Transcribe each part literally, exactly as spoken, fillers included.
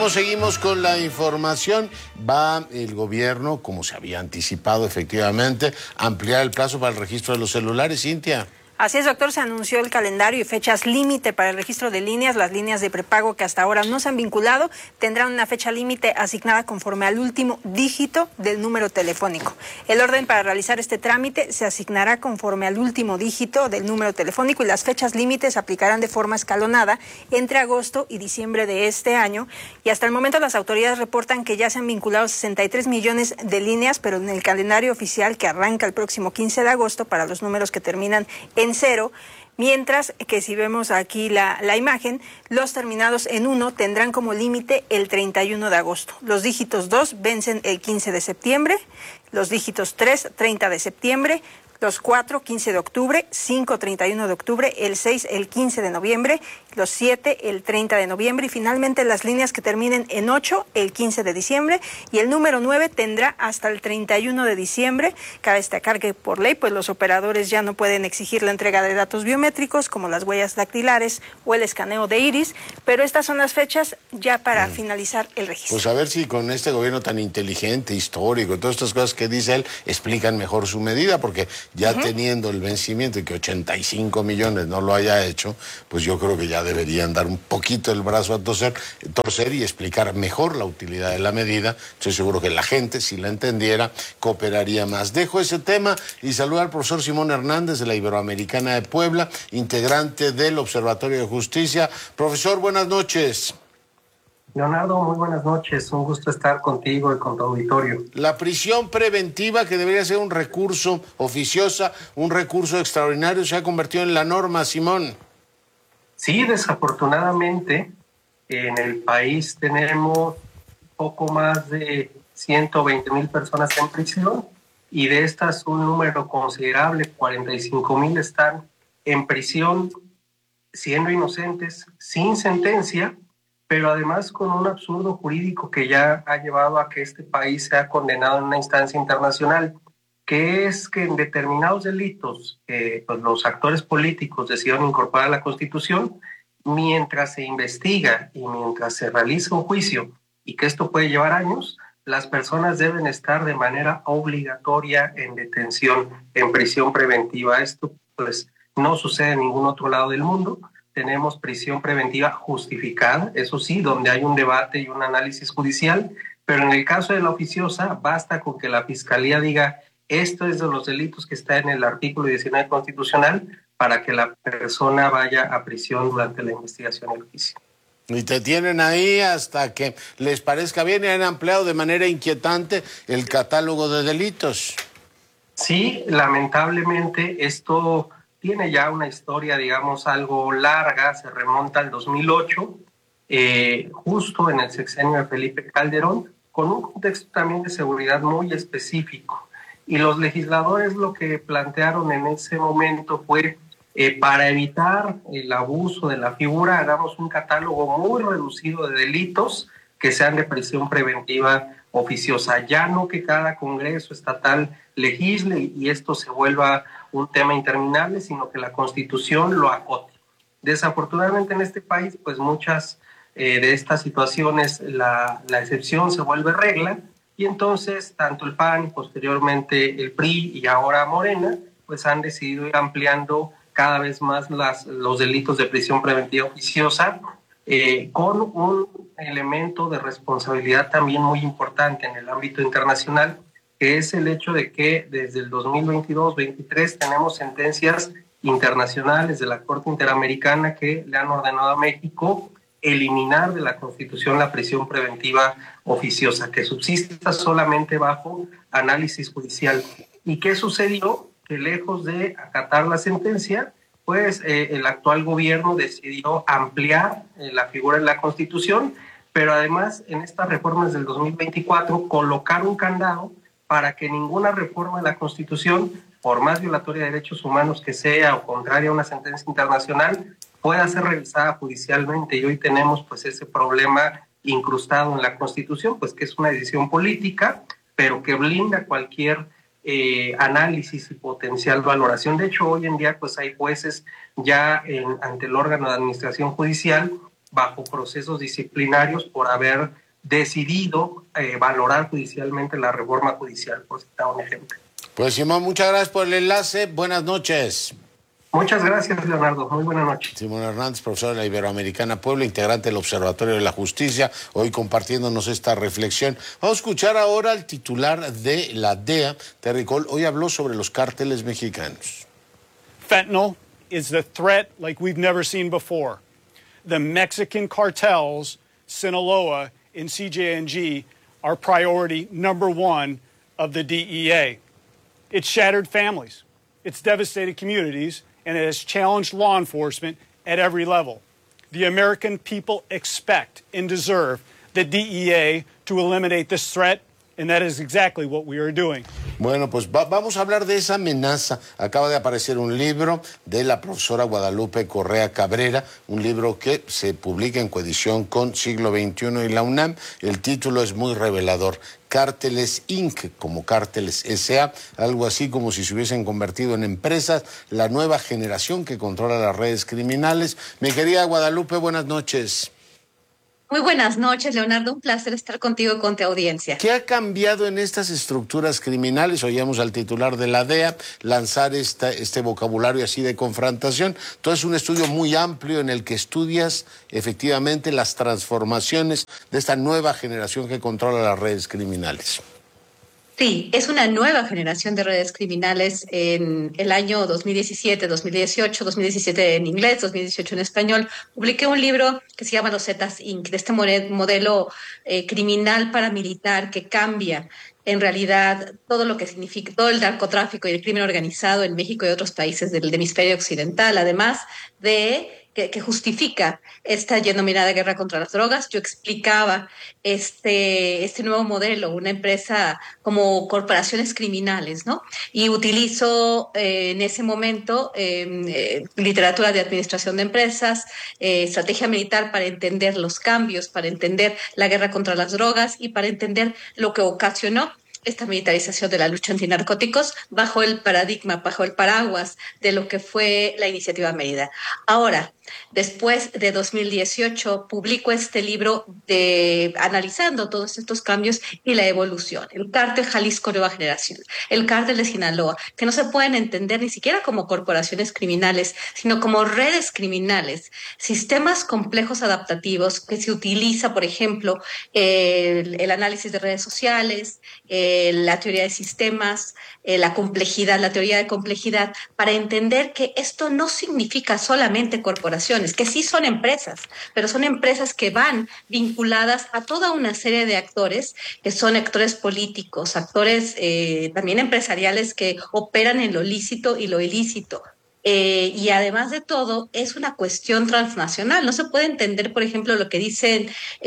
Seguimos con la información. Va el gobierno, como se había anticipado efectivamente, a ampliar el plazo para el registro de los celulares, Cintia. Así es, doctor, se anunció el calendario y fechas límite para el registro de líneas. Las líneas de prepago que hasta ahora no se han vinculado tendrán una fecha límite asignada conforme al último dígito del número telefónico. El orden para realizar este trámite se asignará conforme al último dígito del número telefónico y las fechas límites se aplicarán de forma escalonada entre agosto y diciembre de este año. Y hasta el momento las autoridades reportan que ya se han vinculado sesenta y tres millones de líneas, pero en el calendario oficial que arranca el próximo quince de agosto para los números que terminan en cero, mientras que si vemos aquí la, la imagen, los terminados en uno tendrán como límite el treinta y uno de agosto. Los dígitos dos vencen el quince de septiembre, los dígitos tres, treinta de septiembre, los cuatro, quince de octubre, cinco, treinta y uno de octubre, el seis, el quince de noviembre, los siete, el treinta de noviembre y finalmente las líneas que terminen en ocho, el quince de diciembre y el número nueve tendrá hasta el treinta y uno de diciembre. Cabe destacar que por ley pues los operadores ya no pueden exigir la entrega de datos biométricos como las huellas dactilares o el escaneo de iris, pero estas son las fechas ya para mm. finalizar el registro. Pues a ver si con este gobierno tan inteligente, histórico, todas estas cosas que dice él, explican mejor su medida, porque ya uh-huh. teniendo el vencimiento y que ochenta y cinco millones no lo haya hecho, pues yo creo que ya deberían dar un poquito el brazo a torcer, torcer y explicar mejor la utilidad de la medida. Estoy seguro que la gente, si la entendiera, cooperaría más. Dejo ese tema y saludo al profesor Simón Hernández de la Iberoamericana de Puebla, integrante del Observatorio de Justicia. Profesor, buenas noches. Leonardo, muy buenas noches. Un gusto estar contigo y con tu auditorio. La prisión preventiva, que debería ser un recurso oficiosa, un recurso extraordinario, se ha convertido en la norma, Simón. Sí, desafortunadamente, en el país tenemos poco más de ciento veinte mil personas en prisión y de estas un número considerable, cuarenta y cinco mil, están en prisión siendo inocentes, sin sentencia, pero además con un absurdo jurídico que ya ha llevado a que este país sea condenado en una instancia internacional, que es que en determinados delitos que pues, los actores políticos decidieron incorporar a la Constitución, mientras se investiga y mientras se realiza un juicio, y que esto puede llevar años, las personas deben estar de manera obligatoria en detención, en prisión preventiva. Esto pues no sucede en ningún otro lado del mundo. Tenemos prisión preventiva justificada, eso sí, donde hay un debate y un análisis judicial, pero en el caso de la oficiosa basta con que la Fiscalía diga esto es de los delitos que está en el artículo diecinueve constitucional para que la persona vaya a prisión durante la investigación del juicio. Y te tienen ahí hasta que les parezca bien y han ampliado de manera inquietante el catálogo de delitos. Sí, lamentablemente esto tiene ya una historia, digamos, algo larga, se remonta al dos mil ocho, eh, justo en el sexenio de Felipe Calderón, con un contexto también de seguridad muy específico. Y los legisladores lo que plantearon en ese momento fue, eh, para evitar el abuso de la figura, hagamos un catálogo muy reducido de delitos que sean de prisión preventiva oficiosa. Ya no que cada Congreso estatal legisle y esto se vuelva un tema interminable, sino que la Constitución lo acote. Desafortunadamente en este país, pues muchas eh, de estas situaciones, la, la excepción se vuelve regla, y entonces tanto el P A N, posteriormente el P R I y ahora Morena, pues han decidido ir ampliando cada vez más las, los delitos de prisión preventiva oficiosa, eh, con un elemento de responsabilidad también muy importante en el ámbito internacional, que es el hecho de que desde el dos mil veintidós veintitrés tenemos sentencias internacionales de la Corte Interamericana que le han ordenado a México eliminar de la Constitución la prisión preventiva oficiosa, que subsista solamente bajo análisis judicial. ¿Y qué sucedió? Que lejos de acatar la sentencia, pues eh, el actual gobierno decidió ampliar eh, la figura de la Constitución, pero además en estas reformas del dos mil veinticuatro colocar un candado para que ninguna reforma de la Constitución, por más violatoria de derechos humanos que sea o contraria a una sentencia internacional, pueda ser revisada judicialmente. Y hoy tenemos pues ese problema incrustado en la Constitución, pues que es una decisión política, pero que blinda cualquier eh, análisis y potencial valoración. De hecho, hoy en día pues hay jueces ya en, ante el órgano de administración judicial bajo procesos disciplinarios por haber decidido eh, valorar judicialmente la reforma judicial, por citar un ejemplo. Pues Simón, muchas gracias por el enlace. Buenas noches. Muchas gracias, Leonardo. Muy buena noche. Simón Hernández, profesor de la Iberoamericana Puebla, integrante del Observatorio de la Justicia, hoy compartiéndonos esta reflexión. Vamos a escuchar ahora al titular de la D E A, Terry Cole. Hoy habló sobre los cárteles mexicanos. Fentanyl is the threat like we've never seen before. The Mexican cartels, Sinaloa and C J N G, are priority number one of the D E A. It's shattered families, it's devastated communities, and it has challenged law enforcement at every level. The American people expect and deserve the D E A to eliminate this threat, and that is exactly what we are doing. Bueno, pues va, vamos a hablar de esa amenaza. Acaba de aparecer un libro de la profesora Guadalupe Correa Cabrera, un libro que se publica en coedición con Siglo veintiuno y la UNAM. El título es muy revelador. Cárteles incorporated, como Cárteles S A, algo así como si se hubiesen convertido en empresas, la nueva generación que controla las redes criminales. Mi querida Guadalupe, buenas noches. Muy buenas noches, Leonardo. Un placer estar contigo y con tu audiencia. ¿Qué ha cambiado en estas estructuras criminales? Oíamos al titular de la D E A lanzar esta, este vocabulario así de confrontación. Todo es un estudio muy amplio en el que estudias efectivamente las transformaciones de esta nueva generación que controla las redes criminales. Sí, es una nueva generación de redes criminales en el año dos mil diecisiete, dos mil dieciocho, dos mil diecisiete en inglés, dos mil dieciocho en español. Publiqué un libro que se llama Los Zetas incorporated, de este modelo eh, criminal paramilitar que cambia en realidad todo lo que significa, todo el narcotráfico y el crimen organizado en México y otros países del hemisferio occidental, además de que, que justifica esta denominada guerra contra las drogas. Yo explicaba este, este nuevo modelo, una empresa como corporaciones criminales, ¿no? Y utilizo eh, en ese momento eh, eh, literatura de administración de empresas, eh, estrategia militar para entender los cambios, para entender la guerra contra las drogas y para entender lo que ocasionó esta militarización de la lucha antinarcóticos bajo el paradigma, bajo el paraguas de lo que fue la iniciativa Mérida. Ahora, después de dos mil dieciocho, publico este libro de, analizando todos estos cambios y la evolución. El cártel Jalisco Nueva Generación, el cártel de Sinaloa, que no se pueden entender ni siquiera como corporaciones criminales, sino como redes criminales, sistemas complejos adaptativos que se utiliza, por ejemplo, el, el análisis de redes sociales, eh, la teoría de sistemas, eh, la complejidad, la teoría de complejidad, para entender que esto no significa solamente corporaciones, que sí son empresas, pero son empresas que van vinculadas a toda una serie de actores, que son actores políticos, actores eh, también empresariales que operan en lo lícito y lo ilícito. Eh, y además de todo, es una cuestión transnacional. No se puede entender, por ejemplo, lo que dice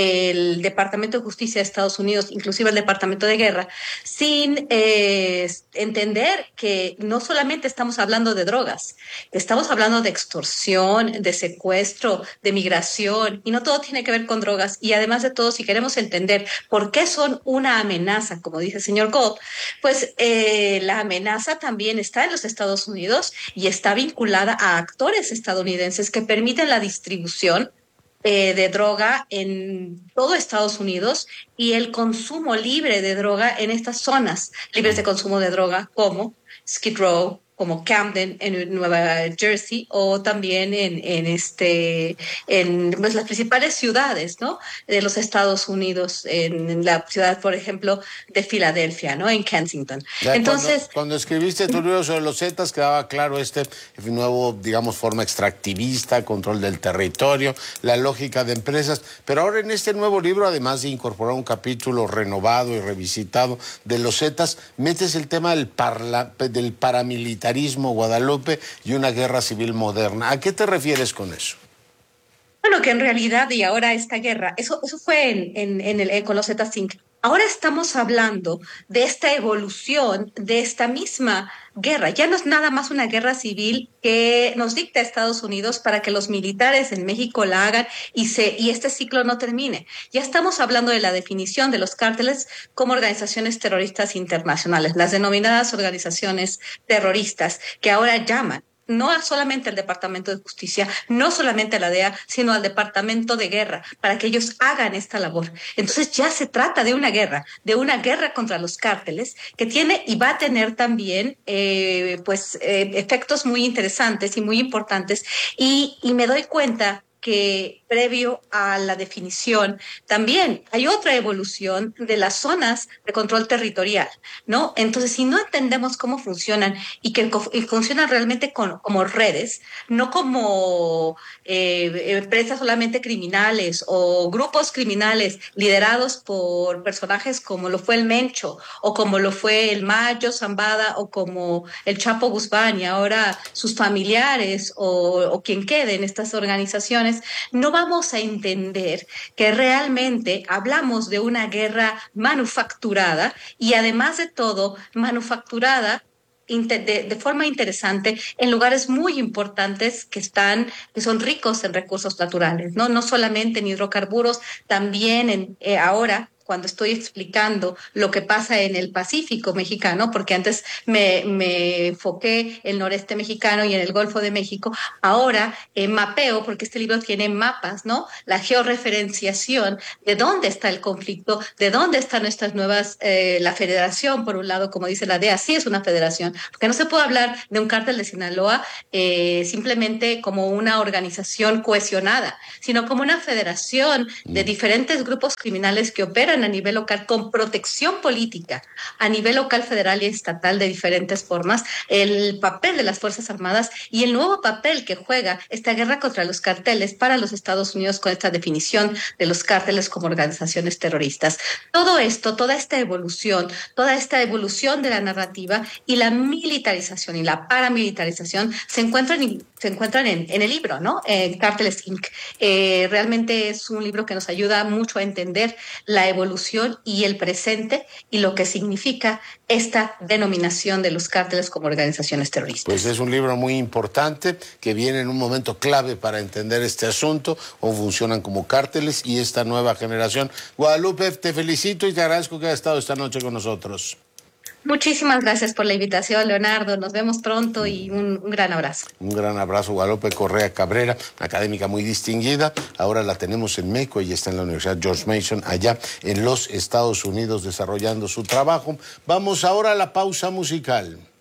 el Departamento de Justicia de Estados Unidos, inclusive el Departamento de Guerra, sin eh, entender que no solamente estamos hablando de drogas, estamos hablando de extorsión, de secuestro, de migración, y no todo tiene que ver con drogas. Y además de todo, si queremos entender por qué son una amenaza, como dice el señor Gold, pues eh, la amenaza también está en los Estados Unidos y está vinculada a actores estadounidenses que permiten la distribución eh, de droga en todo Estados Unidos y el consumo libre de droga en estas zonas libres de consumo de droga como Skid Row, como Camden en Nueva Jersey, o también en, en este en pues, las principales ciudades, ¿no?, de los Estados Unidos, en la ciudad, por ejemplo, de Filadelfia, ¿no?, en Kensington. Ya, Entonces, cuando, cuando escribiste tu libro sobre los Zetas, quedaba claro este nuevo, digamos, forma extractivista, control del territorio, la lógica de empresas, pero ahora en este nuevo libro, además de incorporar un capítulo renovado y revisitado de los Zetas, metes el tema del, parla, del paramilitarismo, Guadalupe, y una guerra civil moderna. ¿A qué te refieres con eso? Bueno, que en realidad, y ahora esta guerra, eso, eso fue en, en, en el, con los Zetas incorporated. Ahora estamos hablando de esta evolución, de esta misma guerra. Ya no es nada más una guerra civil que nos dicta Estados Unidos para que los militares en México la hagan y, se, y este ciclo no termine. Ya estamos hablando de la definición de los cárteles como organizaciones terroristas internacionales, las denominadas organizaciones terroristas, que ahora llaman no solamente al Departamento de Justicia, no solamente a la D E A, sino al Departamento de Guerra, para que ellos hagan esta labor. Entonces ya se trata de una guerra, de una guerra contra los cárteles, que tiene y va a tener también eh, pues eh, efectos muy interesantes y muy importantes. Y, y me doy cuenta que previo a la definición también hay otra evolución de las zonas de control territorial, ¿no? Entonces, si no entendemos cómo funcionan y que y funcionan realmente con, como redes, no como eh, empresas solamente criminales o grupos criminales liderados por personajes como lo fue el Mencho o como lo fue el Mayo Zambada o como el Chapo Guzmán y ahora sus familiares o, o quien quede en estas organizaciones, no vamos a entender que realmente hablamos de una guerra manufacturada y además de todo manufacturada de, de forma interesante en lugares muy importantes que están, que son ricos en recursos naturales, no, no solamente en hidrocarburos, también en eh, ahora cuando estoy explicando lo que pasa en el Pacífico mexicano, porque antes me, me enfoqué en el noreste mexicano y en el Golfo de México, ahora eh, mapeo, porque este libro tiene mapas, ¿no? La georreferenciación de dónde está el conflicto, de dónde están nuestras nuevas, eh, la federación, por un lado, como dice la D E A, sí es una federación, porque no se puede hablar de un cártel de Sinaloa eh, simplemente como una organización cohesionada, sino como una federación de diferentes grupos criminales que operan a nivel local con protección política a nivel local, federal y estatal de diferentes formas, el papel de las Fuerzas Armadas y el nuevo papel que juega esta guerra contra los carteles para los Estados Unidos con esta definición de los cárteles como organizaciones terroristas. Todo esto, toda esta evolución, toda esta evolución de la narrativa y la militarización y la paramilitarización se encuentran, se encuentran en, en el libro, ¿no? En Cárteles incorporated. Eh, realmente es un libro que nos ayuda mucho a entender la evolución y el presente y lo que significa esta denominación de los cárteles como organizaciones terroristas. Pues es un libro muy importante que viene en un momento clave para entender este asunto, cómo funcionan como cárteles y esta nueva generación. Guadalupe, te felicito y te agradezco que hayas estado esta noche con nosotros. Muchísimas gracias por la invitación, Leonardo. Nos vemos pronto y un, un gran abrazo. Un gran abrazo, Guadalupe Correa Cabrera, académica muy distinguida. Ahora la tenemos en México y está en la Universidad George Mason, allá en los Estados Unidos, desarrollando su trabajo. Vamos ahora a la pausa musical.